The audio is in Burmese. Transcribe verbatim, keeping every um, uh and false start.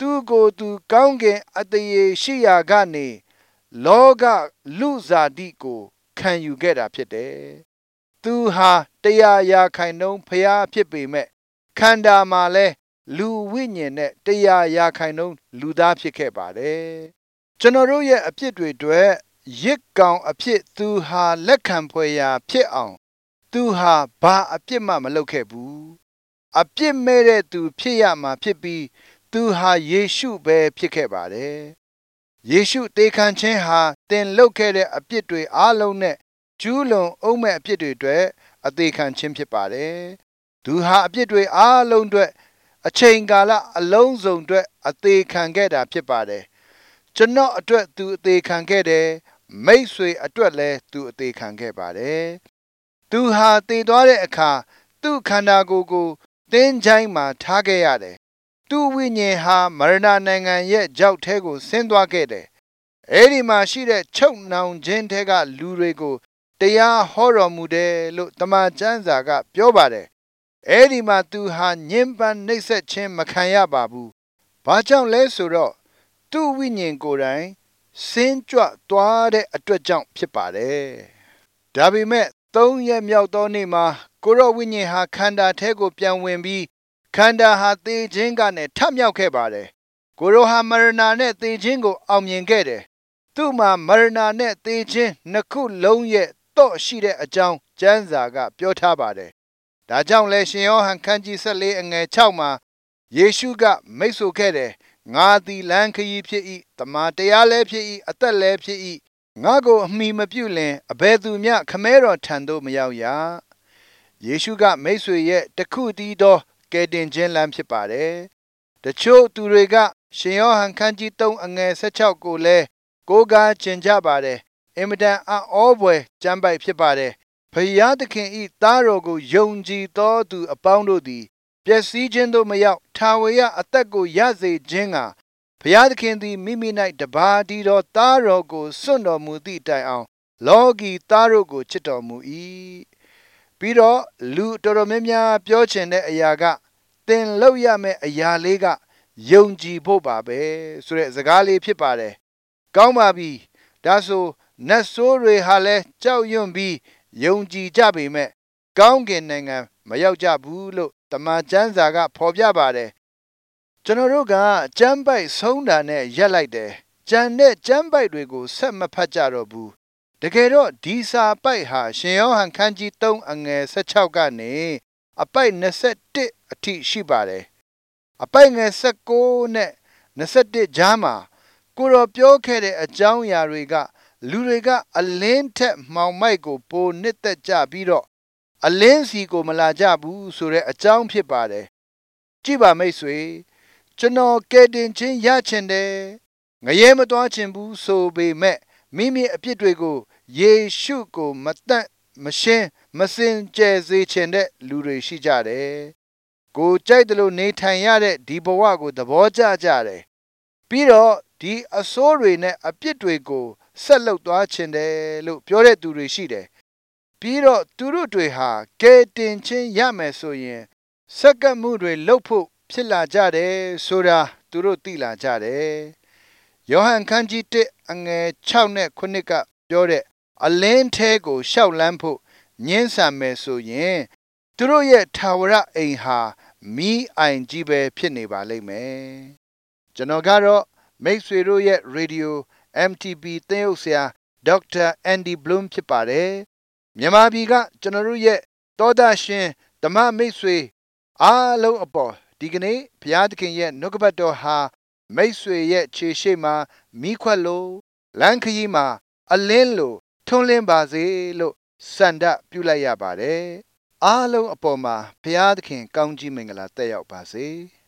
သူကိုသူကောင်းကင်အတရေရှိရာကနေလောကလူဇာတိကိုခံယူခဲ့တာဖြစ်တယ်သူဟာတရားရာခိုင်နှုန်းဖျားဖြစ်ပေမဲ့ခန္ဓာမှာလဲလူဝိညာဉ်နဲ့တရားရာခိုင်နှုန်းလူသားဖြစ်ခဲ့ပါတယ်ကျွန်တော်တို့ရဲ့အဖြစ်တွေအတွက်ရစ်ကောင်အဖြစ်သူဟာလက်ခံဖွယ်ရာဖြစ်အောင်သူဟာဘာအပြစ်မှမလုပ်ခဲ့ဘူးအပြစ်မဲ့တဲ့သူဖြစ်ရမှာဖြစ်ပြီးသူဟာယေရှုပဲဖြစ်ခဲ့ပါတယ်ယေရှုသေခံခြင်းဟာတင်လုပ်ခဲ့တဲ့အပြစ်တွေအားလုံးနဲ့ကျူးလွန်အောင်မဲ့အပြစ်တွေအတွက်အသေးခံခြင်းဖြစ်ပါတယ်သူဟာအပြစ်တွေအားလုံးအတွက်အချိန်ကာလအလုံးစုံအတွက်အသေးခံခဲ့တာဖြစ်ပါတယ်ကျွန်တော်အတွက်သူအသေးခံခဲ့တယ်မိတ်ဆွေအတွက်လည်းသူအသေးခံခဲ့ပါတယ်သူဟာတည်သွားတဲ့အခါသူ့ခန္ဓာကိုယ်ကိုတင်းချိုင်းမှာထားခဲ့ရတယ်သူ့ဝိညာဉ်ဟာမရဏနိုင်ငံရဲ့ကြောက်ထဲကိုဆင်းသွားခဲ့တယ်အဲ့ဒီမှာရှိတဲ့ချုပ်နှောင်ခြင်းထဲကလူတွေကိုတရားဟောတော်မူတယ်လို့တမန်ကျမ်းစာကပြောပါတယ်အဲ့ဒီမှာသူဟာညှဉ်းပန်းနှိပ်စက်ခြင်းမခံရပါဘူးဘာကြောင့်လဲဆိုတော့သူ့ဝိညာဉ်ကိုယ်တိုင်စင်းကြွသွားတဲ့အတွက်ကြောင့်ဖြစ်ပါတယ်ဒါပေမဲ့သုံးရက်မြောက်သောနေ့မှာကိုရောဝိညာဉ်ဟာခန္ဓာထဲကိုပြန်ဝင်ပြီးခန္ဓာဟာသေခြင်းကနေထမြောက်ခဲ့ပါတယ်ကိုရောဟာမရဏနဲ့သေခြင်းကိုအောင်မြင်ခဲ့တယ်သူ့မှာမရဏနဲ့သေခြင်းနှစ်ခုလုံးရဲ့တော့ရှိတဲ့အကြောင်းကျမ်းစာကပြောထားပါတယ်ဒါကြောင့်လဲရှင်ယောဟန်ခန်းကြီး၁၄အငယ်၆မှာယေရှုကမိတ်ဆိုခဲ့တယ်ငါသည်လမ်းခရီးဖြစ်၏တမန်တရားလည်းဖြစ်၏အသက်လည်းဖြစ်၏ငါကိုအမိမပြုလင်အဘယ်သူမျှခမဲတော်ထံသို့မရောက်ရယေရှုကမိတ်ဆွေရဲ့တခုတည်းသောကယ်တင်ခြင်းလမ်းဖြစ်ပါတယ်တချို့သူတွေကရှင်ယောဟန်ခန်းကြီး၃အငယ်၁၆ကိုလည်းကိုးကားကျင်ကြပါတယ်အင်မတန်အံ့ဩဖွယ်ကျမ်းပိုက်ဖြစ်ပါတယ်ဖယားသခင်ဤသားတော်ကိုယုံကြည်သောသူအပေါင်းတို့သည်ပျက်စီးခြင်းသို့မရောက်ထာဝရအသက်ကိုရစေခြင်းကဘုရားသခင်သည်မိမိ၌တပါးတည်းသောသားတော်ကိုစွန့်တော်မူသည့်တိုင်အောင်လောကီသားတို့ကိုချစ်တော်မူ၏ပြီးတော့လူတော်တော်များများပြောချင်တဲ့အရာကသင်လုပ်ရမယ့်အရာလေးကယုံကြည်ဖို့ပါပဲဆိုတဲ့စကားလေးဖြစ်ပါတယ်ကောင်းပါပြီဒါဆိုနတ်ဆိုးတွေဟာလည်းကြောက်ရွံ့ပြီးယုံကြည်ကြပေမဲ့ကောင်းကင်နိုင်ငံမရောက်ကြဘူးလို့တမန်ကျမ်းစာကဖော်ပြပါတယ်ကျွန်တော်တို့ကကျမ်းပိုက်ဆုံးတာနဲ့ရက်လိုက်တယ်ကျန်တဲ့ကျမ်းပိုက်တွေကိုဆက်မဖတ်ကြတော့ဘူးတကယ်တော့ဒီစာပိုက်ဟာရှင်ယောဟန်ခန်းကြီး၃အငယ်၁၆ကနေအပိုက်၂၁အထိရှိပါတယ်အပိုက်ငယ်၁၉နဲ့၂၁ကြားမှာကိုရောပြောခဲ့တဲ့အကြောင်းအရာတွေကလူတွေကအလင်းထက်မှောင်မိုက်ကိုပိုနှစ်သက်ကြပြီးတော့အလင်းစီကိုမလာကြဘူးဆိုတဲ့အကြောင်းဖြစ်ပါတယ်ကြည့်ပါမိတ်ဆွေကျွန်တော်ကယ်တင်ခြင်းရချင်တယ်ငရဲမသွားချင်ဘူးဆိုပေမဲ့မိမိအပြစ်တွေကိုယေရှုကိုမတတ်မရှင်းမစင်ကြယ်စေချင်တဲ့လူတွေရှိကြတယ်ကိုကြိုက်တယ်လို့နေထိုင်ရတဲ့ဒီဘဝကိုသဘောကျကြတယ်ပြီးတော့ဒီအဆိုးတွေနဲ့အပြစ်တွေကိုဆက်လုပ်သွားချင်တယ်လို့ပြောတဲ့သူတွေရှိတယ်ပြီးတော့သူတို့တွေဟာကယ်တင်ခြင်းရမယ်ဆိုရင်စက္ကမှုတွေလုပ်ဖို့ဖြစ်လာကြတယ်ဆိုတာသူတို့သိလာကြတယ်ယောဟန်ခန်းကြီး၁အငယ်၆နဲ့၉ကပြောတဲ့အလင်းထဲကိုရှောက်လန်းဖို့ညှင်းဆန်မယ်ဆိုရင်သူတို့ရဲ့ထာဝရအိမ်ဟာမီးအိုင်ကြီးပဲဖြစ်နေပါလိမ့်မယ်ကျွန်တော်ကတော့မိတ်ဆွေတို့ရဲ့ရေဒီယို အမ် တီ ဘီ သင်းအုပ်ဆရာဒေါက်တာအန်ဒီဘလုံးဖြစ်ပါတယ်မြန်မာပြည်ကကျွန်တော်တို့ရဲ့သောတာရှင်ဓမ္မမိတ်ဆွေအားလုံးအပေါ်ဒီကနေ့ဘုရားသခင်ရဲ့နှုတ်ကပတ်တော်ဟာမိတ်ဆွေရဲ့ခြေရှိမှမိခွက်လို့လမ်းခရီးမှာအလင်းလို့ထွန်းလင်းပါစေလို့စန္ဒပြုလိုက်ရပါတယ်အားလုံးအပေါ်မှာဘုရားသခင်ကောင်းကြီးမင်္ဂလာတက်ရောက်ပါစေ